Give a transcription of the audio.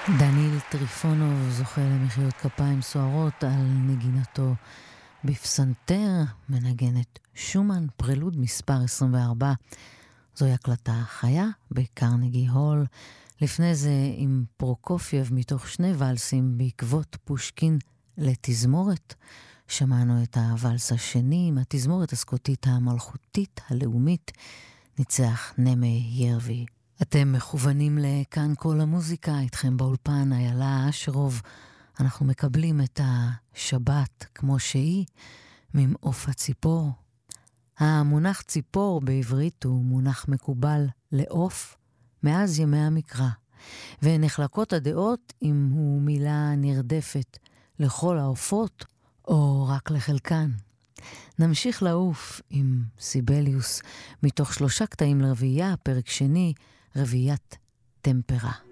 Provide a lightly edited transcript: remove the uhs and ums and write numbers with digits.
דניל טריפונוב זוכה למחיאות כפיים סוערות על נגינתו בפסנתר, מנגנת שומן, פרלוד מספר 24. זוהי הקלטה חיה בקרנגי הול. לפני זה עם פרוקופייב מתוך 2 ולסים בעקבות פושקין לתזמורת. שמענו את הוולס השני עם התזמורת הסקוטית המלכותית הלאומית, ניצח נמי ירווי. אתם מכוונים לכאן כל המוזיקה, איתכם באולפן איילה אשרוב. אנחנו מקבלים את השבת כמו שהיא, ממעוף הציפור. המונח ציפור בעברית הוא מונח מקובל לעוף מאז ימי המקרא, ונחלקות הדעות אם הוא מילה נרדפת לכל העופות או רק לחלקן. נמשיך לעוף עם סיבליוס מתוך 3 קטעים לרביעייה, פרק שני, רביעיית טמפרה.